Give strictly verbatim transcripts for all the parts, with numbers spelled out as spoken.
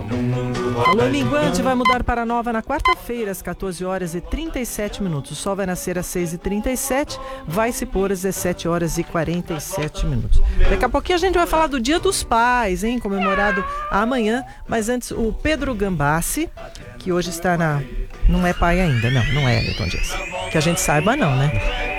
Alô, minguante vai mudar para Nova na quarta-feira, às quatorze horas e trinta e sete minutos. O sol vai nascer às seis e trinta e sete, vai se pôr às dezessete horas e quarenta e sete minutos. Daqui a pouquinho a gente vai falar do Dia dos Pais, hein? Comemorado amanhã. Mas antes, o Pedro Gambassi, que hoje está na... Não é pai ainda, não, não é, Ayrton Dias. Que a gente saiba, não, né?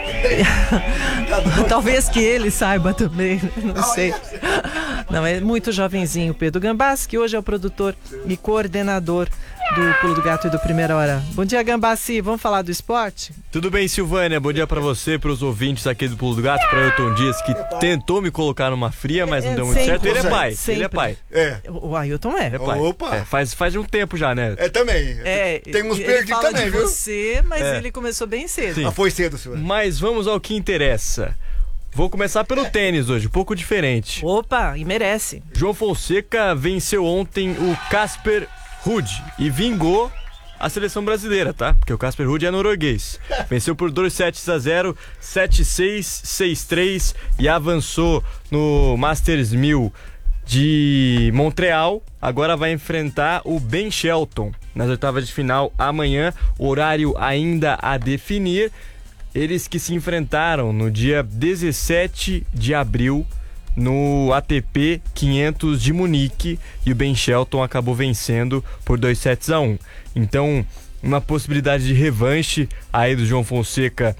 Talvez que ele saiba também, não sei. Não, é muito jovenzinho o Pedro Gambassi, que hoje é o produtor e coordenador do Pulo do Gato e do Primeira Hora. Bom dia, Gambassi, vamos falar do esporte? Tudo bem, Silvânia, bom dia pra você, pros ouvintes aqui do Pulo do Gato, pra Ayrton Dias, que tentou me colocar numa fria, mas não deu muito certo. Ele é pai, sempre. ele é pai. É. O Ayrton é. É pai. Opa. É, faz, faz um tempo já, né? É também. É, Tem uns ele perdidos fala também, de viu? você, mas É. ele começou bem cedo. Sim. Ah, foi cedo, senhor. Mas vamos ao que interessa. Vou começar pelo tênis hoje, um pouco diferente. Opa, e merece. João Fonseca venceu ontem o Casper Ruud e vingou a seleção brasileira, tá? Porque o Casper Ruud é norueguês. Venceu por dois sets a zero, sete seis, seis três e avançou no Masters mil de Montreal. Agora vai enfrentar o Ben Shelton nas oitavas de final amanhã, horário ainda a definir. Eles que se enfrentaram no dia dezessete de abril no A T P quinhentos de Munique e o Ben Shelton acabou vencendo por dois sets a um. Então, uma possibilidade de revanche aí do João Fonseca